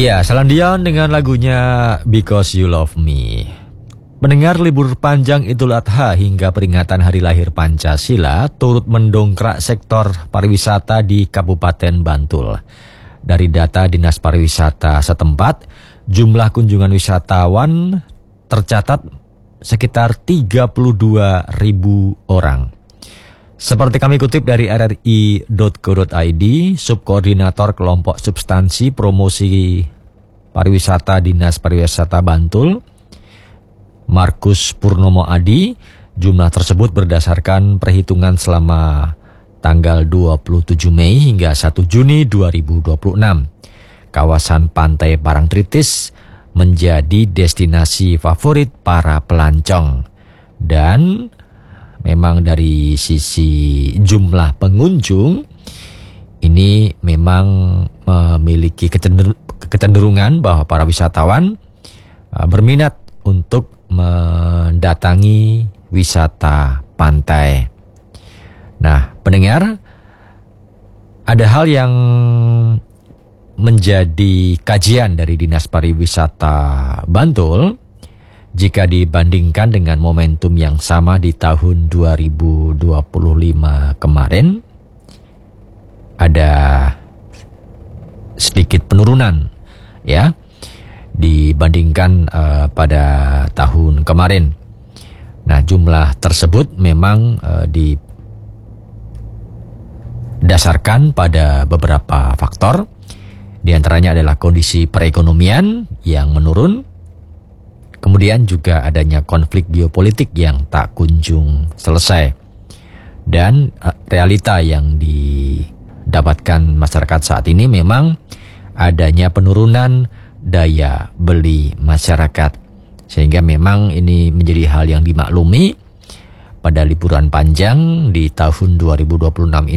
Ya, Celine Dion dengan lagunya Because You Love Me. Mendengar libur panjang Idul Adha hingga peringatan Hari Lahir Pancasila turut mendongkrak sektor pariwisata di Kabupaten Bantul. Dari data Dinas Pariwisata setempat, jumlah kunjungan wisatawan tercatat sekitar 32.000 orang. Seperti kami kutip dari rri.co.id, Subkoordinator Kelompok Substansi Promosi Pariwisata Dinas Pariwisata Bantul, Markus Purnomo Adi, jumlah tersebut berdasarkan perhitungan selama tanggal 27 Mei hingga 1 Juni 2026. Kawasan Pantai Parangtritis menjadi destinasi favorit para pelancong. Dan memang dari sisi jumlah pengunjung, ini memang memiliki kecenderungan bahwa para wisatawan berminat untuk mendatangi wisata pantai. Nah, pendengar, ada hal yang menjadi kajian dari Dinas Pariwisata Bantul. Jika dibandingkan dengan momentum yang sama di tahun 2025 kemarin, ada sedikit penurunan ya dibandingkan pada tahun kemarin. Nah, jumlah tersebut memang didasarkan pada beberapa faktor. Di antaranya adalah kondisi perekonomian yang menurun. Kemudian juga adanya konflik geopolitik yang tak kunjung selesai. Dan realita yang didapatkan masyarakat saat ini memang adanya penurunan daya beli masyarakat. Sehingga memang ini menjadi hal yang dimaklumi pada liburan panjang di tahun 2026 ini.